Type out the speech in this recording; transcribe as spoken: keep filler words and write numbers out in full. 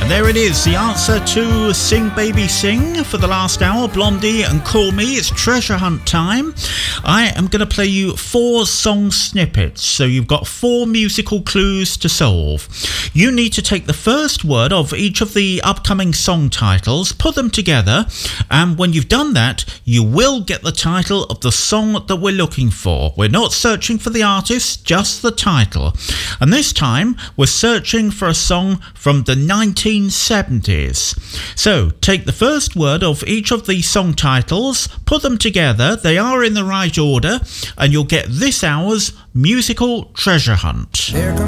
There it is, the answer to Sing Baby Sing for the last hour. Blondie and Call Me. It's treasure hunt time. I am going to play you four song snippets, so you've got four musical clues to solve. You need to take the first word of each of the upcoming song titles, put them together, and when you've done that, you will get the title of the song that we're looking for. We're not searching for the artist, just the title. And this time, we're searching for a song from the nineteen seventies. So, take the first word of each of the song titles, put them together, they are in the right order, and you'll get this hour's musical treasure hunt. There